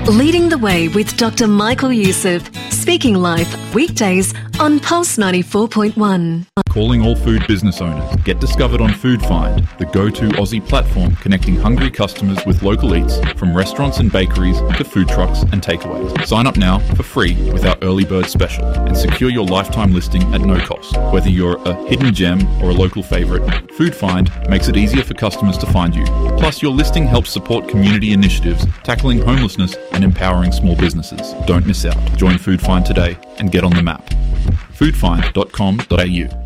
Leading the Way with Dr. Michael Youssef. Speaking Life, weekdays on Pulse 94.1. Calling all food business owners. Get discovered on Food Find, the go-to Aussie platform connecting hungry customers with local eats, from restaurants and bakeries to food trucks and takeaways. Sign up now for free with our early bird special and secure your lifetime listing at no cost. Whether you're a hidden gem or a local favourite, Food Find makes it easier for customers to find you. Plus, your listing helps support community initiatives tackling homelessness and empowering small businesses. Don't miss out. Join Food Find today and get on the map. foodfind.com.au